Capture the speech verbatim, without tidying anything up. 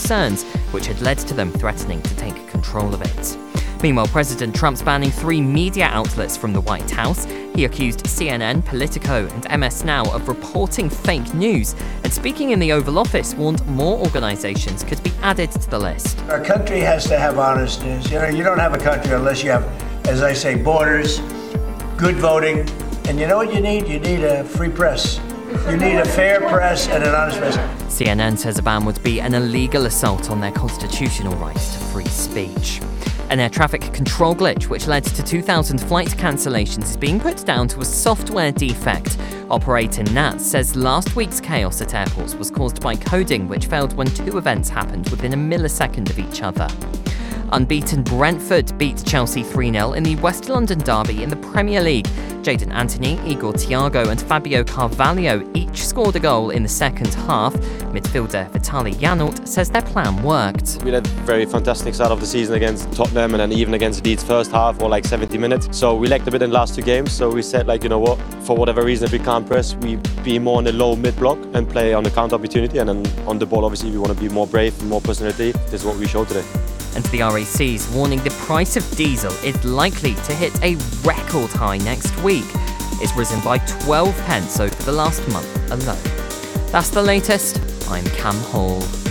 concerns, which had led to them threatening to take control of it. Meanwhile, President Trump's banning three media outlets from the White House. He accused C N N, Politico, and M S Now of reporting fake news, and speaking in the Oval Office, warned more organizations could be added to the list. Our country has to have honest news. You know, you don't have a country unless you have, as I say, borders, good voting, and you know what you need? You need a free press. You need a fair press and an honest press. C N N says a ban would be an illegal assault on their constitutional right to free speech. An air traffic control glitch which led to two thousand flight cancellations is being put down to a software defect. Operator N A T says last week's chaos at airports was caused by coding which failed when two events happened within a millisecond of each other. Unbeaten Brentford beat Chelsea three nil in the West London derby in the Premier League. Jadon Anthony, Igor Thiago and Fabio Carvalho each scored a goal in the second half. Midfielder Vitaly Janelt says their plan worked. We had a very fantastic start of the season against Tottenham and then even against Leeds first half or like seventy minutes. So we lacked a bit in the last two games. So we said like, you know what, for whatever reason if we can't press, we be more in the low mid block and play on the counter opportunity. And then on the ball obviously we want to be more brave and more personality. This is what we showed today. And the R A C's warning the price of diesel is likely to hit a record high next week. It's risen by twelve pence over the last month alone. That's the latest. I'm Cam Hall.